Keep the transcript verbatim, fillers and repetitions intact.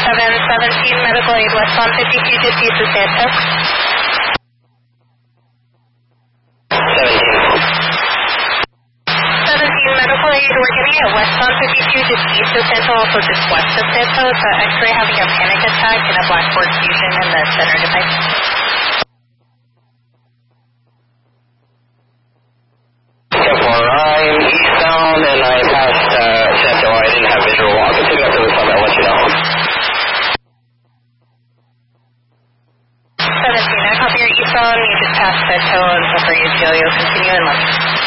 seven seventeen medical aid westbound fifty-two deceased to Santo. seventeen medical aid, we're getting it westbound fifty-two deceased to Santo, also just west of Santo. It's an X-ray having a panic attack and a blackboard fusion in the center device. I'm eastbound and I passed uh, Santo. I didn't have visual. I'll continue after this time. I'll let you know. seventeen, I copy your eastbound. You just passed Santo and so for you, You'll continue in left.